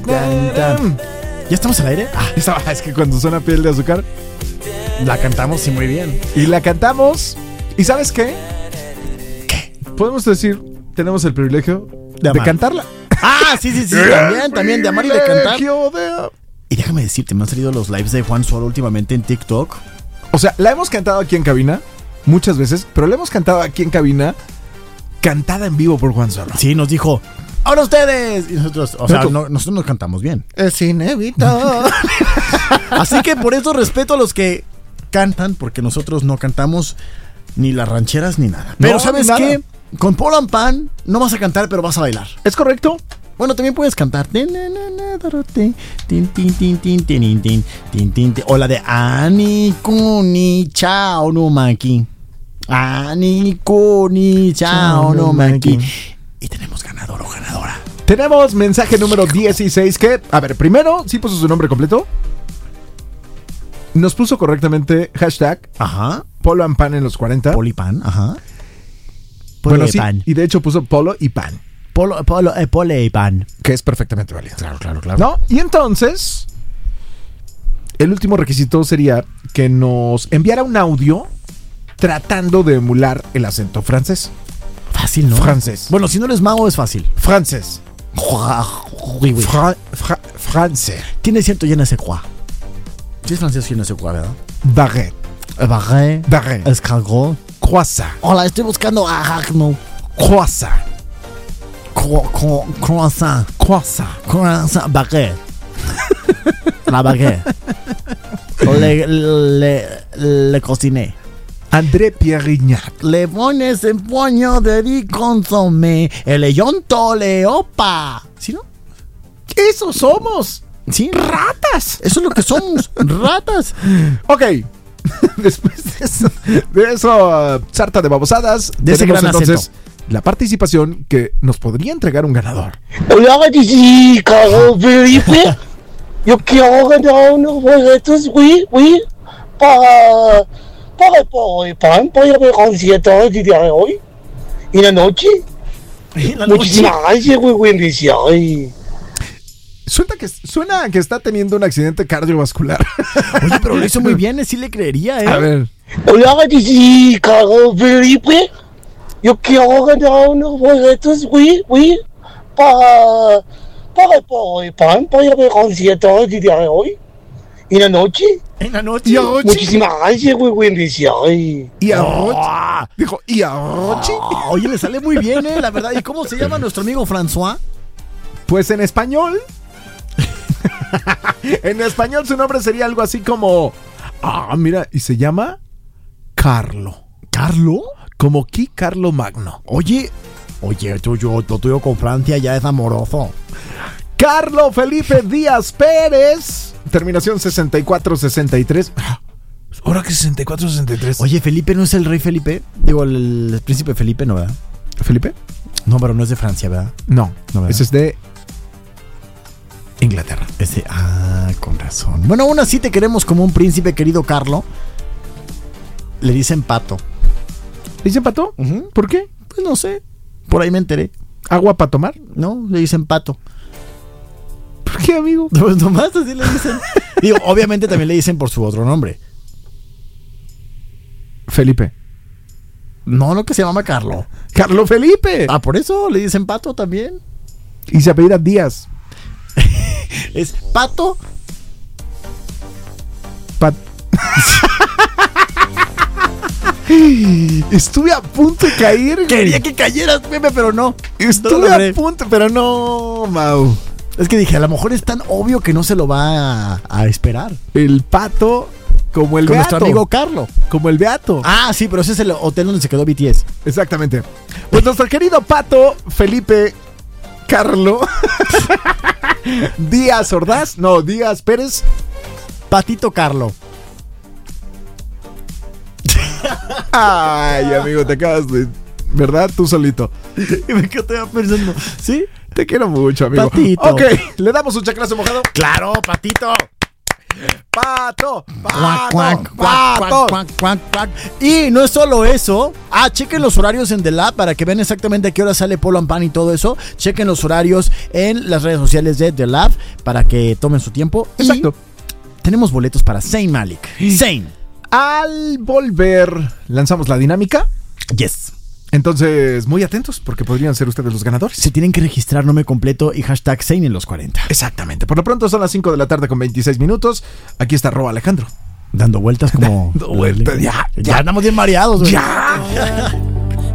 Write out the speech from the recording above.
¿Ya estamos al aire? Es que cuando suena Piel de Azúcar, La cantamos, sí, muy bien. y la cantamos. ¿Y sabes qué? Podemos decir, tenemos el privilegio de amar. cantarla. Sí, también de amar y de cantar. Privilegio de- Y déjame decirte, me han salido los lives de Juan Suárez últimamente en TikTok. O sea, la hemos cantado aquí en cabina muchas veces, pero la hemos cantado aquí en cabina cantada en vivo por Juan Solo. Sí, nos dijo, ¡ahora ustedes! Y nosotros, nosotros nos cantamos bien. Es inevitable. Así que por eso respeto a los que cantan, porque nosotros no cantamos ni las rancheras ni nada. Pero No, ¿sabes ni nada. qué? Con Polo and Pan no vas a cantar, pero vas a bailar. ¿Es correcto? Bueno, también puedes cantar. O la de Ani Kuni Chao no Maki. Ani Kuni Chao no Maki. Y tenemos ganador o ganadora. Tenemos mensaje número 16 que, a ver, primero, ¿sí puso su nombre completo? Nos puso correctamente hashtag Ajá. Polo and Pan en los 40. Polipan, ajá. Bueno, sí, Pan. y de hecho puso Polo y Pan, Pole y pan. que es perfectamente válido. Claro. ¿No? Y entonces, el último requisito sería que nos enviara un audio tratando de emular el acento francés. Fácil, ¿no? Francés. Bueno, si no eres mago es fácil. Francés. Oui, oui. Francés. Tiene cierto je ne sais quoi. Si es francés, je ne sais quoi, ¿verdad? Baguette. Barret. Baguette. Escargot. Croissant. Hola, estoy buscando a Aragno. Croissant. Croissant. Croissant. Baguette. La baguette. Le cociné. André Pierrignac. Le pones en puño de consomé. El leyonto le opa. ¿Sí, no? ¡Eso somos! Sí. ¡Ratas! Eso es lo que somos. Ratas. Ok. Después de eso, sarta de babosadas, De ese tenemos gran entonces la participación que nos podría entregar un ganador. Hola, sí, Carlos Felipe. Yo quiero ganar unos boletos, oui, para el pan, para ir al concierto del día de hoy. Y la noche. Muchísimas gracias, muy buen día. Suena que está teniendo un accidente cardiovascular. Oye, pero lo hizo muy bien, sí le creería, ¿eh? A ver. Hola, sí, Carlos Felipe. Yo quiero ganar unos boletos, oui, para el pan, para ir al concierto del día de hoy. Y la noche. En la noche. ¿Y a Rochi? Muchísimas gracias, muy buen día. ¿Y a Rochi? Dijo, ¿y a Rochi? Oye, le sale muy bien, la verdad. ¿Y cómo se llama nuestro amigo François? Pues en español. En español su nombre sería algo así como... mira, y se llama Carlo. ¿Carlo? Como Ki Carlo Magno. Oye, lo tuyo con Francia ya es amoroso. Carlo Felipe Díaz Pérez. Terminación 6463. Ahora que 6463. Oye, Felipe no es el rey Felipe. Digo, el príncipe Felipe, ¿no, verdad? ¿Felipe? No, pero no es de Francia, ¿verdad? No, ¿verdad? ese es de Inglaterra. Con razón. Bueno, aún así te queremos como un príncipe, querido Carlo. Le dicen pato. ¿Le dicen pato? Uh-huh. ¿Por qué? Pues no sé. Por ahí me enteré. ¿Agua para tomar? No, le dicen pato. ¿Por qué, amigo? Pues nomás así le dicen. Digo, obviamente también le dicen por su otro nombre. Felipe. No, lo que se llama Carlo. Carlo Felipe. Por eso le dicen pato también. Y se apellida Díaz. Es pato. Estuve a punto de caer. Quería que cayeras, Pepe, pero no. Estuve a punto, pero no, Mau. Es que dije, a lo mejor es tan obvio que no se lo va a esperar. El pato como el Con Beato. nuestro amigo Carlo. Como el Beato. Sí, pero ese es el hotel donde se quedó BTS. Exactamente. Pues nuestro querido pato Felipe Carlo Díaz Ordaz. No, Díaz Pérez. Patito Carlo. Ay, amigo, te acabas de... ¿Verdad? Tú solito. Y me quedé pensando. ¿Sí? Te quiero mucho, amigo. Patito. Ok, ¿le damos un chaclazo mojado? Claro, Patito. Pato, Cuac, pato, cuac, pato. cuac, cuac, cuac, cuac. Y no es solo eso. Chequen los horarios en The Lab para que vean exactamente a qué hora sale Polo and Pan y todo eso. Chequen los horarios en las redes sociales de The Lab para que tomen su tiempo. Exacto. Y tenemos boletos para Zayn Malik. Zayn. Al volver, lanzamos la dinámica. Yes. Entonces, muy atentos porque podrían ser ustedes los ganadores. Se tienen que registrar nombre completo y hashtag Zayn en los 40. Exactamente. Por lo pronto son las 5 de la tarde con 26 minutos. Aquí está Alejandro. Dando vueltas como... Dando vueltas, ya. Ya andamos bien mareados, güey. ¡Ya!